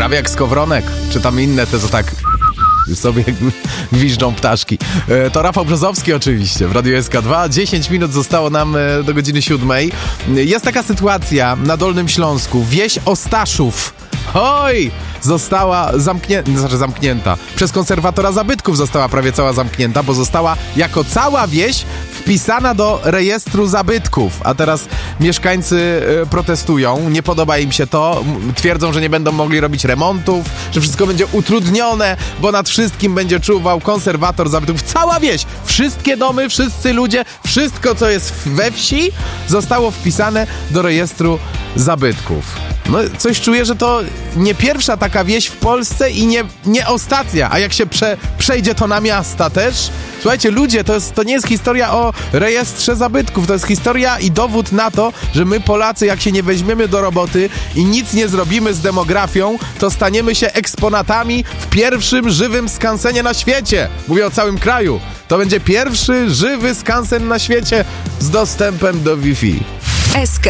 prawie jak Skowronek, czy tam inne te, co tak sobie gwiżdżą ptaszki. To Rafał Brzozowski oczywiście w Radiu SK2. 10 minut zostało nam do godziny 7. Jest taka sytuacja na Dolnym Śląsku. Wieś Ostaszów. Oj! Została zamknięta. Przez konserwatora zabytków została prawie cała zamknięta, bo została jako cała wieś wpisana do rejestru zabytków. A teraz mieszkańcy protestują, nie podoba im się to, twierdzą, że nie będą mogli robić remontów, że wszystko będzie utrudnione, bo nad wszystkim będzie czuwał konserwator zabytków. Cała wieś, wszystkie domy, wszyscy ludzie, wszystko, co jest we wsi, zostało wpisane do rejestru zabytków. No, coś czuję, że to nie pierwsza taka wieś w Polsce i nie ostatnia. A jak się przejdzie to na miasta też. Słuchajcie, ludzie, to nie jest historia o rejestrze zabytków. To jest historia i dowód na to, że my Polacy, jak się nie weźmiemy do roboty i nic nie zrobimy z demografią, to staniemy się eksponatami w pierwszym żywym skansenie na świecie. Mówię o całym kraju. To będzie pierwszy żywy skansen na świecie z dostępem do Wi-Fi. SK